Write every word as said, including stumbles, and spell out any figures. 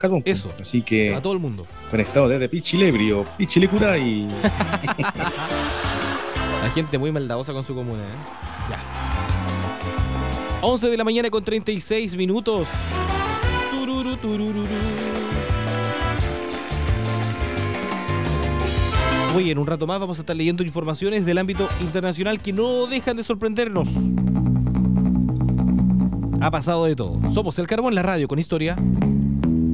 carbón. Eso. Así que A todo el mundo. conectado desde Pichilebrio, Pichilecura y La gente muy maldadosa con su comuna, ¿eh? Ya. once de la mañana con treinta y seis minutos. Tururu, turururu. Hoy en un rato más vamos a estar leyendo informaciones del ámbito internacional que no dejan de sorprendernos. Ha pasado de todo. Somos El Carbón, la radio con historia.